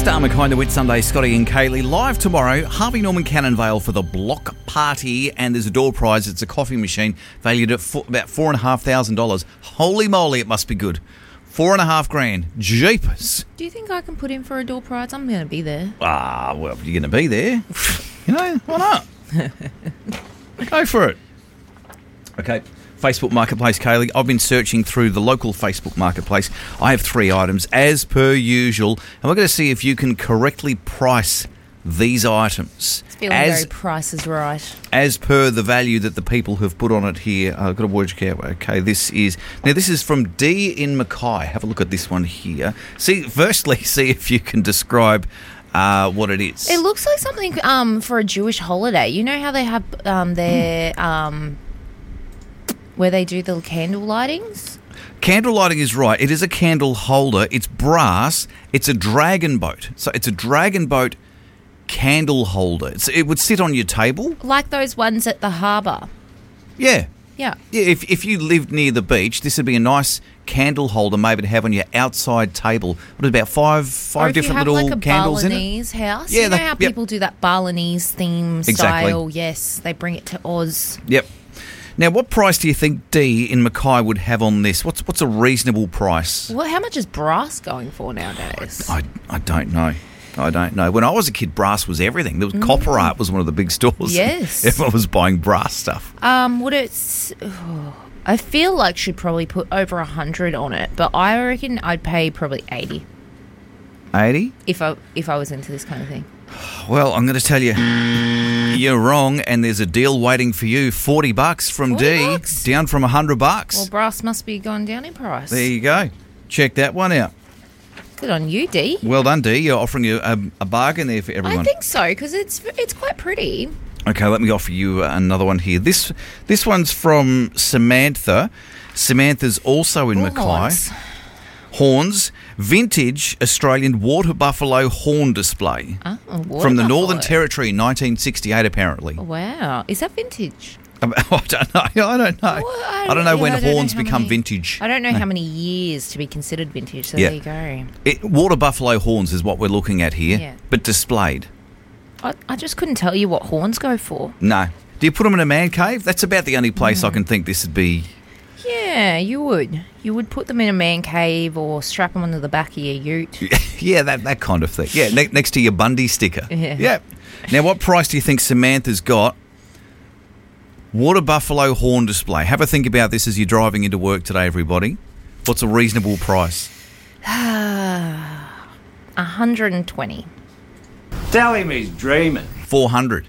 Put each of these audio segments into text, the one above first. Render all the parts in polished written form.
Star McKay, the Whitsunday, Scotty and Kaylee. Live tomorrow, Harvey Norman Cannon Vale for the block party. And there's a door prize. It's a coffee machine valued at about $4,500. Holy moly, it must be good. $4,500. Jeepers. Do you think I can put in for a door prize? I'm going to be there. Ah, well, you're going to be there. You know, why not? Go for it. Okay. Facebook Marketplace, Kaylee. I've been searching through the local Facebook Marketplace. I have 3 items, as per usual, and we're going to see if you can correctly price these items. It's feeling very Price is Right. As per the value that the people have put on it here. I've got to work out. Okay, this is from D in Mackay. Have a look at this one here. Firstly, see if you can describe what it is. It looks like something for a Jewish holiday. You know how they have their... where they do the candle lightings? Candle lighting is right. It is a candle holder. It's brass. It's a dragon boat. So it's a dragon boat candle holder. It would sit on your table. Like those ones at the harbour. Yeah. Yeah. Yeah, if you lived near the beach, this would be a nice candle holder maybe to have on your outside table. What is about five different little candles in it? Or if you have like a Balinese house. Yeah, you know how people do that Balinese theme style? Yes, they bring it to Oz. Yep. Now, what price do you think D in Mackay would have on this? What's a reasonable price? Well, how much is brass going for nowadays? I don't know. I don't know. When I was a kid, brass was everything. There was Copper Art was one of the big stores. Yes. Everyone was buying brass stuff. I feel like she'd probably put over 100 on it, but I reckon I'd pay probably 80. 80? If I was into this kind of thing. Well, I'm going to tell you, you're wrong, and there's a deal waiting for you. $40 from D, down from $100. Well, brass must be going down in price. There you go. Check that one out. Good on you, D. Well done, D. You're offering you a bargain there for everyone. I think so, because it's quite pretty. Okay, let me offer you another one here. This one's from Samantha. Samantha's also in Mackay. Horns, vintage Australian water buffalo horn display from the Northern Territory in 1968, apparently. Wow, is that vintage? I don't know. I don't know when horns become vintage. I don't know how many years to be considered vintage. So there you go. Water buffalo horns is what we're looking at here, but displayed. I just couldn't tell you what horns go for. No. Do you put them in a man cave? That's about the only place I can think this would be. Yeah, you would. You would put them in a man cave or strap them onto the back of your ute. Yeah, that kind of thing. Yeah, next to your Bundy sticker. Yeah. Now, what price do you think Samantha's got? Water buffalo horn display. Have a think about this as you're driving into work today, everybody. What's a reasonable price? 120. Tell him he's dreaming. 400.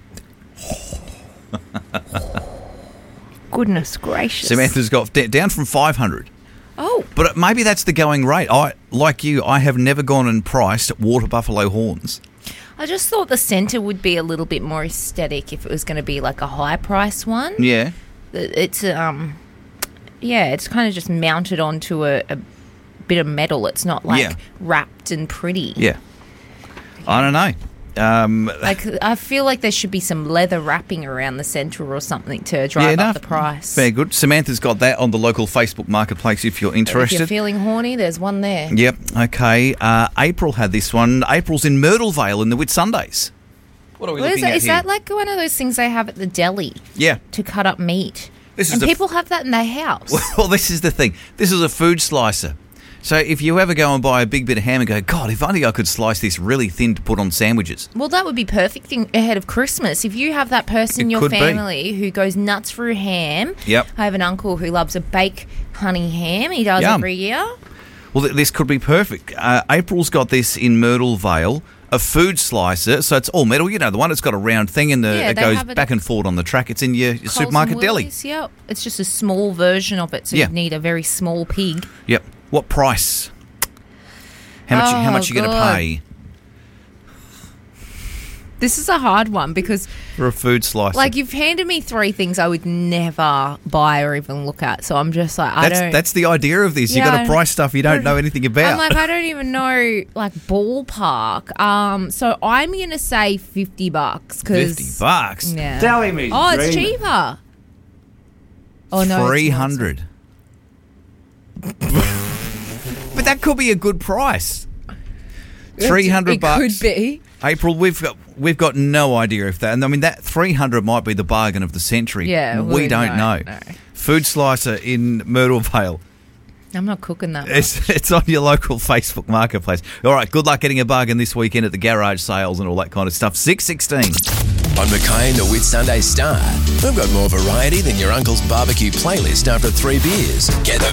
Goodness gracious. Samantha's got down from 500. Oh. But maybe that's the going rate. I have never gone and priced water buffalo horns. I just thought the centre would be a little bit more aesthetic if it was going to be like a high price one. Yeah. It's kind of just mounted onto a bit of metal. It's not like wrapped and pretty. Yeah. I don't know. I feel like there should be some leather wrapping around the centre or something to drive up the price. Very good. Samantha's got that on the local Facebook Marketplace if you're interested. If you're feeling horny, there's one there. Yep. Okay. April had this one. April's in Myrtle Vale in the Whitsundays. What are we looking at here? Is that like one of those things they have at the deli? Yeah. To cut up meat. People have that in their house. Well, this is the thing. This is a food slicer. So if you ever go and buy a big bit of ham and go, God, if only I could slice this really thin to put on sandwiches. Well, that would be perfect ahead of Christmas. If you have that person in your family who goes nuts for ham. Yep. I have an uncle who loves a baked honey ham. He does every year. Well, this could be perfect. April's got this in Myrtle Vale, a food slicer. So it's all metal. You know, the one that's got a round thing and it goes back and forth on the track. It's in your supermarket deli. Yep. It's just a small version of it. So you need a very small pig. Yep. What price? How much are you going to pay? This is a hard one because... For a food slicer. Like, you've handed me 3 things I would never buy or even look at. So I'm just like, That's the idea of this. You've got to price stuff you don't know anything about. I'm like, I don't even know, like, ballpark. So I'm going to say $50. $50? Yeah. Tell him he's dreaming. It's cheaper. Oh, no. 300. But that could be a good price. $300 It bucks. could be. April, we've got no idea if that. And I mean, that $300 might be the bargain of the century. Yeah, we don't know. No. Food Slicer in Myrtle Vale. I'm not cooking that much. It's on your local Facebook Marketplace. All right, good luck getting a bargain this weekend at the garage sales and all that kind of stuff. 6:16. On Mackay and the Whitsunday Star, we've got more variety than your uncle's barbecue playlist after 3 beers. Get the